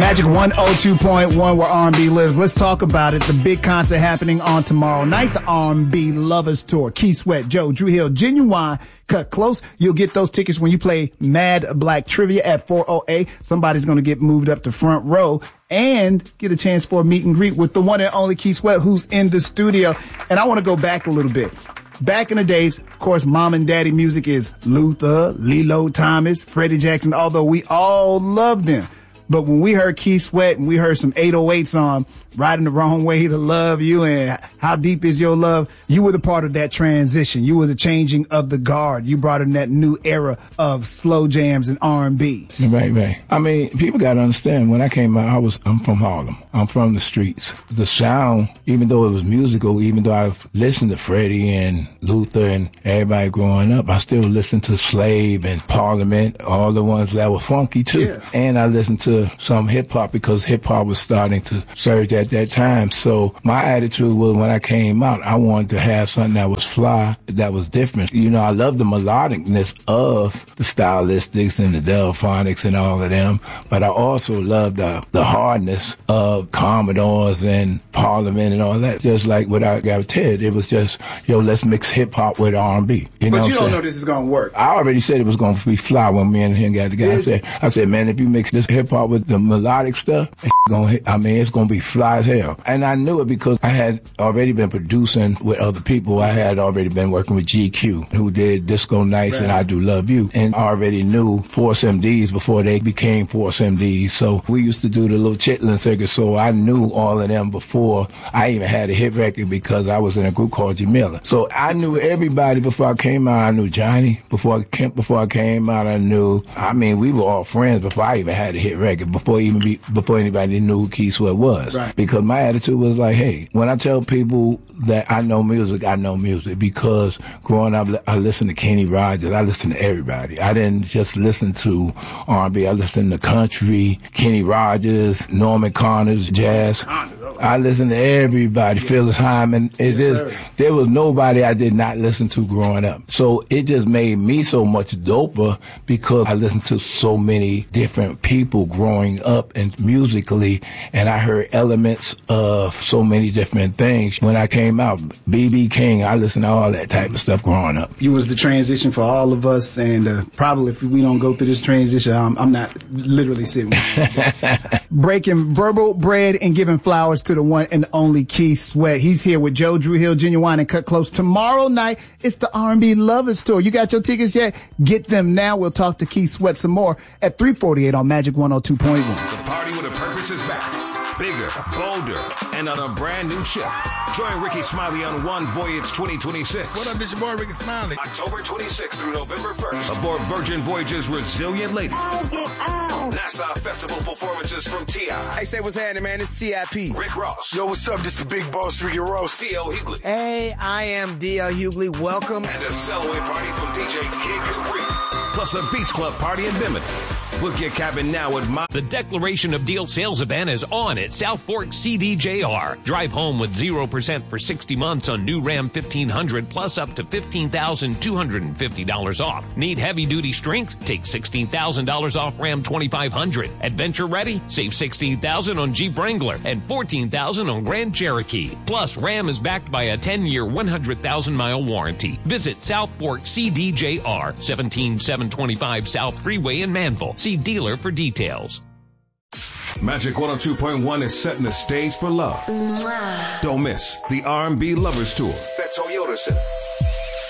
Magic 102.1, where R&B lives. Let's talk about it. The big concert happening on tomorrow night, the R&B Lovers Tour. Keith Sweat, Joe, Drew Hill, Genuine, Cut Close. You'll get those tickets when you play Mad Black Trivia at 408. Somebody's going to get moved up to front row and get a chance for a meet and greet with the one and only Keith Sweat, who's in the studio. And I want to go back a little bit. Back in the days, of course, mom and daddy music is Luther, Lilo Thomas, Freddie Jackson, although we all loved them. But when we heard Keith Sweat and we heard some 808s on Riding the Wrong Way to Love You and How Deep Is Your Love, you were the part of that transition. You were the changing of the guard. You brought in that new era of slow jams and R&Bs. Right. I mean, people got to understand, when I came out, I'm from Harlem. I'm from the streets. The sound, even though it was musical, even though I've listened to Freddie and Luther and everybody growing up, I still listened to Slave and Parliament, all the ones that were funky too. Yeah. And I listened to some hip-hop because hip-hop was starting to surge at that time. So my attitude was, when I came out, I wanted to have something that was fly, that was different. You know, I love the melodicness of the Stylistics and the Delphonics and all of them, but I also love the hardness of Commodores and Parliament and all that. Just like what I got with Ted, it was just, let's mix hip-hop with R&B. But you don't know this is going to work. I already said it was going to be fly when me and him got together. I said, man, if you mix this hip-hop with the melodic stuff, it's going to be fly as hell. And I knew it because I had already been producing with other people. I had already been working with GQ, who did Disco Nights and I Do Love You. And I already knew Force MDs before they became Force MDs. So we used to do the little Chitlin circuit. So I knew all of them before I even had a hit record, because I was in a group called Jamila. So I knew everybody before I came out. I knew Johnny before I came out. We were all friends before I even had a hit record, before anybody knew who Keith Sweat was. Right. Because my attitude was like, hey, when I tell people that I know music, because growing up, I listened to Kenny Rogers. I listened to everybody. I didn't just listen to R&B. I listened to country, Kenny Rogers, Norman Connors, jazz. I listened to everybody, Phyllis Hyman. There was nobody I did not listen to growing up. So it just made me so much doper, because I listened to so many different people growing up and musically, and I heard elements of so many different things. When I came out, B.B. King, I listened to all that type of stuff growing up. You was the transition for all of us, and probably if we don't go through this transition, I'm not literally sitting with you. Breaking verbal bread and giving flowers to the one and only Keith Sweat. He's here with Joe, Drew Hill, Genuine, and Cut Close. Tomorrow night, it's the R&B Lovers Tour. You got your tickets yet? Get them now. We'll talk to Keith Sweat some more at 3:48 on Magic 102.1. The party with a purpose is back. Bigger, bolder, and on a brand new ship. Join Ricky Smiley on One Voyage 2026. What up, this your boy Ricky Smiley. October 26th through November 1st. Aboard Virgin Voyage's Resilient Lady. NASA Festival performances from T.I. Hey, say what's happening, man. It's T.I.P. Rick Ross. Yo, what's up? This the big boss, Ricky Ross. C.L. Hughley. Hey, I am D.L. Hughley. Welcome. And a Cellaway party from DJ Kid Capri. Plus a Beach Club party in Bimini. Book your cabin now at The Declaration of Deal sales event is on at South Fork CDJR. Drive home with 0% for 60 months on new Ram 1500 plus up to $15,250 off. Need heavy-duty strength? Take $16,000 off Ram 2500. Adventure ready? Save $16,000 on Jeep Wrangler and $14,000 on Grand Cherokee. Plus, Ram is backed by a 10-year, 100,000-mile warranty. Visit South Fork CDJR, 17725 South Freeway in Manville. See dealer for details. Magic 102.1 is setting the stage for love. Don't miss the R&B Lovers Tour at Toyota Center.